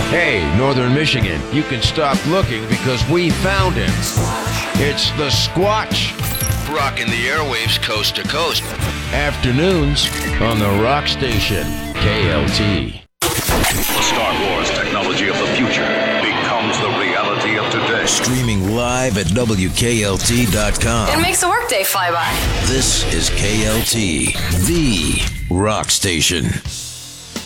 Hey, Northern Michigan, you can stop looking because we found him. It's the Squatch. Rocking the airwaves coast to coast. Afternoons on the Rock Station, KLT. The Star Wars technology of the future becomes the reality of today. Streaming live at WKLT.com. It makes a workday fly by. This is KLT, the Rock Station.